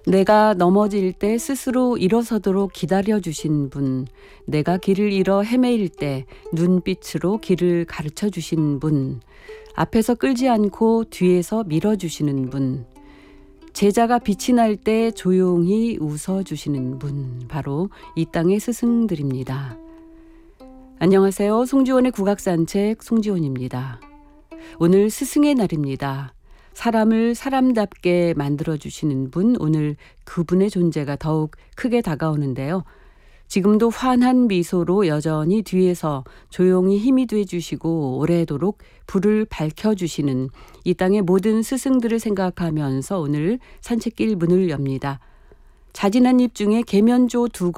내가 넘어질 때 스스로 일어서도록 기다려주신 분, 내가 길을 잃어 헤매일 때 눈빛으로 길을 가르쳐 주신 분, 앞에서 끌지 않고 뒤에서 밀어주시는 분, 제자가 빛이 날 때 조용히 웃어주시는 분, 바로 이 땅의 스승들입니다. 안녕하세요. 송지원의 국악산책 송지원입니다. 오늘 스승의 날입니다. 사람을 사람답게 만들어주시는 분, 오늘 그분의 존재가 더욱 크게 다가오는데요. 지금도 환한 미소로 여전히 뒤에서 조용히 힘이 돼주시고 오래도록 불을 밝혀주시는 이 땅의 모든 스승들을 생각하면서 오늘 산책길 문을 엽니다. 자진한 잎 중에 계면조 두